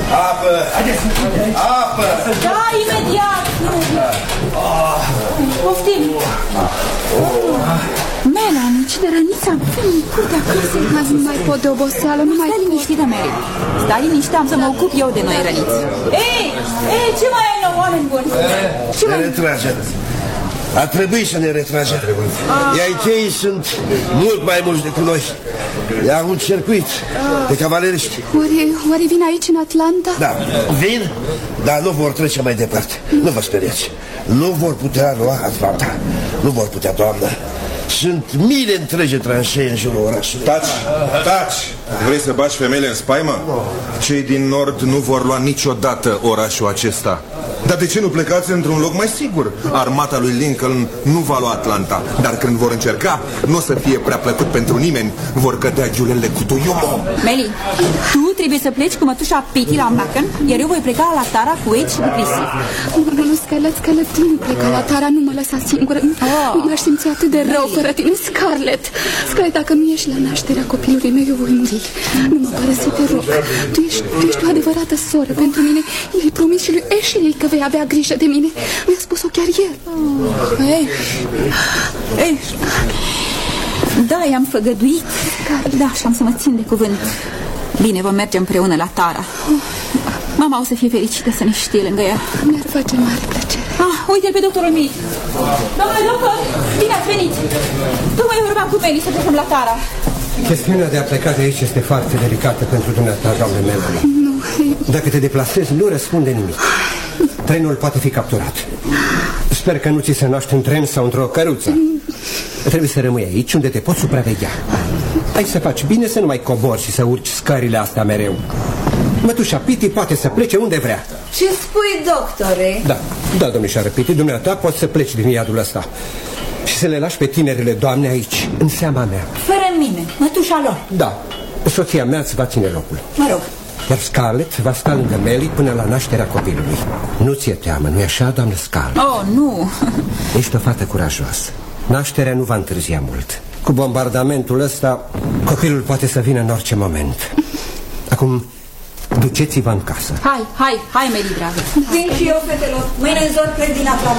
Apă! Apă! Da, imediat! Poftim! Melanie, ce de răniță am fi în curtea casei. Azi nu mai pot de oboseală, nu mai... Stai liniștită, Mary. Stai liniștită, am să mă ocup eu de noi răniți. Ei, ce mai ai nou, oameni buni? Ne retragem. A trebuit să ne retragem. Ei sunt mult mai mulți decât noi. I-au încercuit de cavaleriști. Oare vin aici în Atlanta? Da, vin, dar nu vor trece mai departe. Nu vă speriați. Nu vor putea lua Atlanta. Nu vor putea, doamnă. Sunt mii întregi de tranșee în jurul orașului. Taci! Vrei să bagi femeile în spaimă? Cei din nord nu vor lua niciodată orașul acesta. Dar de ce nu plecați într-un loc mai sigur? Armata lui Lincoln nu va lua Atlanta. Dar când vor încerca, nu o să fie prea plăcut pentru nimeni. Vor cădea giulele cu tuiumo. Meli, tu trebuie să pleci cu mătușa Pitty la Macon, iar eu voi pleca la Tara cu Wade și cu Prissy. Nu, Scarlett, nu pleca la Tara, nu mă lăsa singură. M-aș simți atât de rău fără tine, Scarlett. Dacă nu ești la nașterea copilului meu, eu voi muri. Nu mă părăsi, te rog. Tu ești o adevărată soră pentru mine. I-ai promis și lui Ashley că vei avea grijă de mine. Mi-a spus-o chiar el. Da, i-am făgăduit. Da, și am să mă țin de cuvânt. Bine, vom merge împreună la Tara. Mama o să fie fericită să ne știe lângă ea. Mi-ar face mare plăcere. Uite-l pe doctorul Mead. Domnule doctor, bine ați venit. Tocmai vorbeam cu Meli să plecăm la Tara. Chestiunea de a pleca de aici este foarte delicată pentru dumneata, doamne Melanie. Nu. Dacă te deplasezi, nu răspunde nimic. Trenul poate fi capturat. Sper că nu ți se naște în tren sau într-o căruță. Trebuie să rămâi aici unde te poți supraveghea. Ai să faci bine să nu mai cobori și să urci scările astea mereu. Mătușa Pitty poate să plece unde vrea. Ce spui, doctore? Da, domnișoară Pitty, dumneata poți să pleci din iadul ăsta și să le lași pe tinerile doamne aici, în seama mea. Fără mine, mătușa lor. Da, soția mea îți va ține locul. Mă rog. Iar Scarlett va sta lângă Melly până la nașterea copilului. Nu ți-e teamă, nu-i așa, doamnă Scarlett? Oh, nu. Ești o fată curajoasă. Nașterea nu va întârzia mult. Cu bombardamentul ăsta, copilul poate să vină în orice moment. Acum, duceți-vă în casă. Hai, Meli, dragă. Vin și eu, fetelor. Mâine în zor plec din Atlanta.